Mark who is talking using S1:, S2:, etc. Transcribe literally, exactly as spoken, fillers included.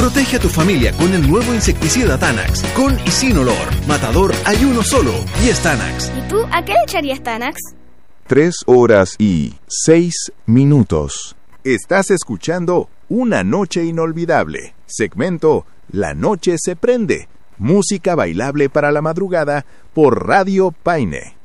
S1: Protege a tu familia con el nuevo insecticida Tanax. Con y sin olor. Matador hay uno solo y es Tanax.
S2: ¿Y tú a qué le echarías Tanax?
S3: Tres horas y seis minutos. Estás escuchando Una Noche Inolvidable. Segmento La Noche se Prende. Música bailable para la madrugada por Radio Paine.